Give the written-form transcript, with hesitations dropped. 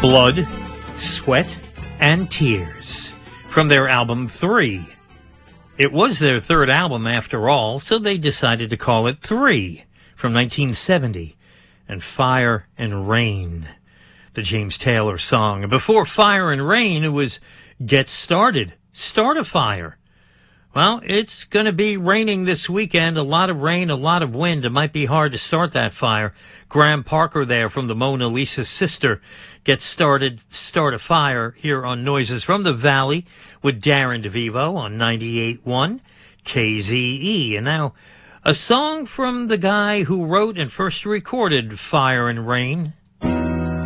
Blood, Sweat, and Tears from their album 3. It was their third album after all, so they decided to call it 3 from 1970, and Fire and Rain, the James Taylor song. And before Fire and Rain, it was Get Started, Start a Fire. Well, it's going to be raining this weekend. A lot of rain, a lot of wind. It might be hard to start that fire. Graham Parker there from the Mona Lisa Sister. Get Started, Start a Fire here on Noises from the Valley with Darren DeVivo on 98.1 KZE. And now, a song from the guy who wrote and first recorded Fire and Rain,